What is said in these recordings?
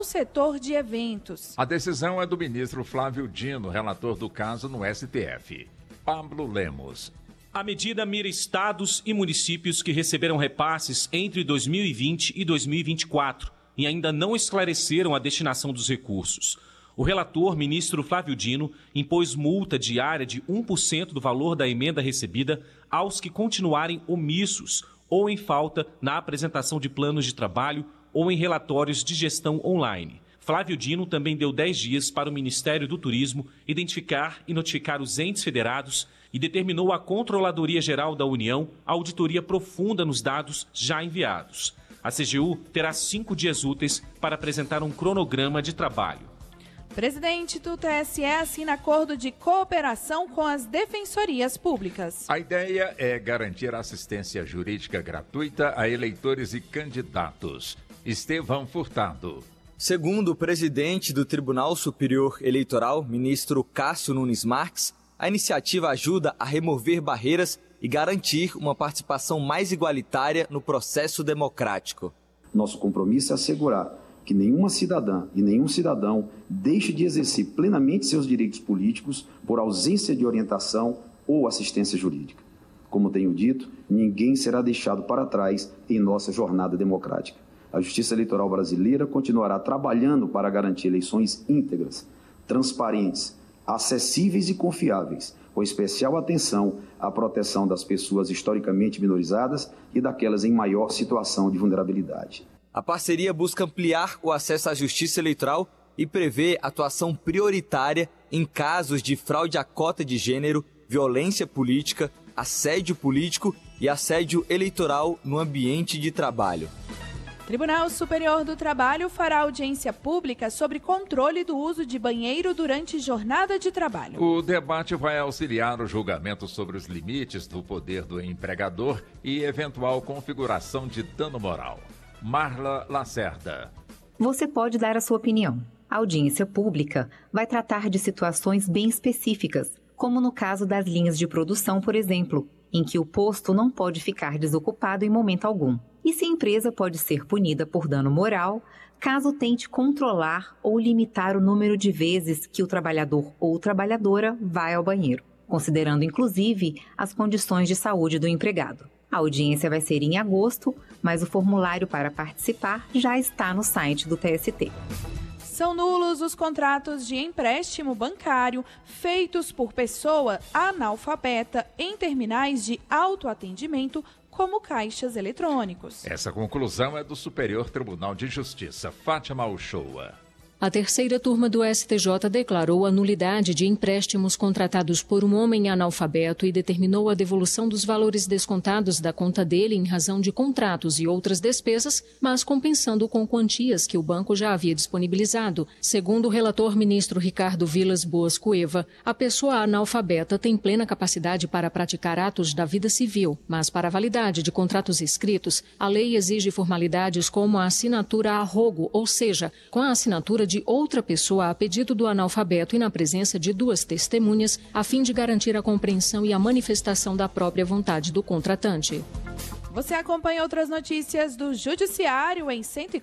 setor de eventos. A decisão é do ministro Flávio Dino, relator do caso no STF. Pablo Lemos. A medida mira estados e municípios que receberam repasses entre 2020 e 2024 e ainda não esclareceram a destinação dos recursos. O relator, ministro Flávio Dino, impôs multa diária de 1% do valor da emenda recebida aos que continuarem omissos ou em falta na apresentação de planos de trabalho ou em relatórios de gestão online. Flávio Dino também deu 10 dias para o Ministério do Turismo identificar e notificar os entes federados e determinou à Controladoria Geral da União a auditoria profunda nos dados já enviados. A CGU terá 5 dias úteis para apresentar um cronograma de trabalho. Presidente do TSE assina acordo de cooperação com as defensorias públicas. A ideia é garantir assistência jurídica gratuita a eleitores e candidatos. Estevão Furtado. Segundo o presidente do Tribunal Superior Eleitoral, ministro Cássio Nunes Marques, a iniciativa ajuda a remover barreiras e garantir uma participação mais igualitária no processo democrático. Nosso compromisso é assegurar que nenhuma cidadã e nenhum cidadão deixe de exercer plenamente seus direitos políticos por ausência de orientação ou assistência jurídica. Como tenho dito, ninguém será deixado para trás em nossa jornada democrática. A Justiça Eleitoral brasileira continuará trabalhando para garantir eleições íntegras, transparentes, acessíveis e confiáveis, com especial atenção à proteção das pessoas historicamente minorizadas e daquelas em maior situação de vulnerabilidade. A parceria busca ampliar o acesso à justiça eleitoral e prevê atuação prioritária em casos de fraude à cota de gênero, violência política, assédio político e assédio eleitoral no ambiente de trabalho. Tribunal Superior do Trabalho fará audiência pública sobre controle do uso de banheiro durante jornada de trabalho. O debate vai auxiliar o julgamento sobre os limites do poder do empregador e eventual configuração de dano moral. Marla Lacerda. Você pode dar a sua opinião. A audiência pública vai tratar de situações bem específicas, como no caso das linhas de produção, por exemplo, em que o posto não pode ficar desocupado em momento algum. E se a empresa pode ser punida por dano moral, caso tente controlar ou limitar o número de vezes que o trabalhador ou trabalhadora vai ao banheiro, considerando inclusive as condições de saúde do empregado. A audiência vai ser em agosto, mas o formulário para participar já está no site do TST. São nulos os contratos de empréstimo bancário feitos por pessoa analfabeta em terminais de autoatendimento, como caixas eletrônicos. Essa conclusão é do Superior Tribunal de Justiça, Fátima Uchoa. A terceira turma do STJ declarou a nulidade de empréstimos contratados por um homem analfabeto e determinou a devolução dos valores descontados da conta dele em razão de contratos e outras despesas, mas compensando com quantias que o banco já havia disponibilizado. Segundo o relator ministro Ricardo Vilas Boas Cueva, a pessoa analfabeta tem plena capacidade para praticar atos da vida civil, mas para a validade de contratos escritos, a lei exige formalidades como a assinatura a rogo, ou seja, com a assinatura de outra pessoa a pedido do analfabeto e na presença de 2 testemunhas, a fim de garantir a compreensão e a manifestação da própria vontade do contratante. Você acompanha outras notícias do Judiciário em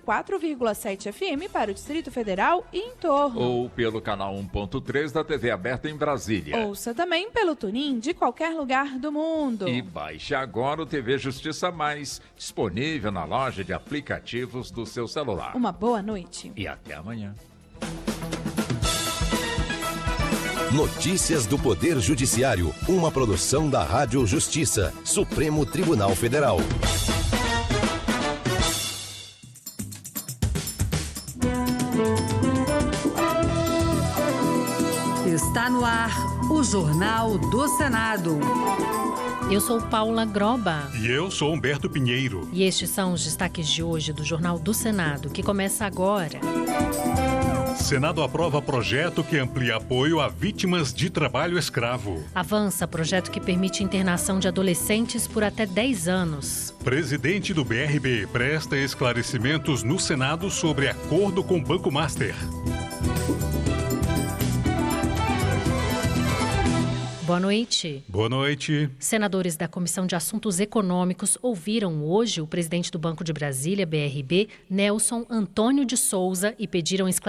104,7 FM para o Distrito Federal e em torno. Ou pelo canal 1.3 da TV aberta em Brasília. Ouça também pelo TuneIn de qualquer lugar do mundo. E baixe agora o TV Justiça Mais, disponível na loja de aplicativos do seu celular. Uma boa noite. E até amanhã. Notícias do Poder Judiciário, uma produção da Rádio Justiça, Supremo Tribunal Federal. Está no ar o Jornal do Senado. Eu sou Paula Groba. E eu sou Humberto Pinheiro. E estes são os destaques de hoje do Jornal do Senado, que começa agora. Senado aprova projeto que amplia apoio a vítimas de trabalho escravo. Avança projeto que permite internação de adolescentes por até 10 anos. Presidente do BRB presta esclarecimentos no Senado sobre acordo com Banco Master. Boa noite. Boa noite. Senadores da Comissão de Assuntos Econômicos ouviram hoje o presidente do Banco de Brasília, BRB, Nelson Antônio de Souza, e pediram esclarecimento